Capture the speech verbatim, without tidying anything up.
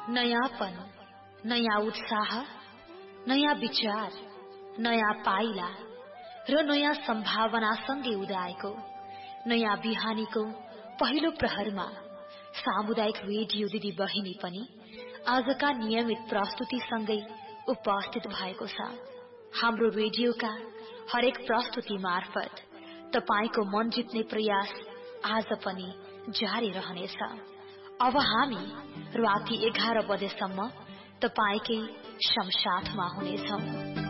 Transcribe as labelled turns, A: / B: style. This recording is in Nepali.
A: नयाँपन, नयाँ उत्साह, नयाँ विचार, नयाँ पाइला र नयाँ सम्भावनासँगै उदाएको नयाँ बिहानीको पहिलो प्रहरमा सामुदायिक रेडियो दिदी बहिनी पनि आजका नियमित प्रस्तुतिसँगै उपस्थित भएको छ। हाम्रो रेडियोका हरेक प्रस्तुति मार्फत तपाईको मन जित्ने प्रयास आज पनि जारी रहनेछ। अब हामी राति एघार बजेसम्म तपाईकै समसाथमा हुनेछौं।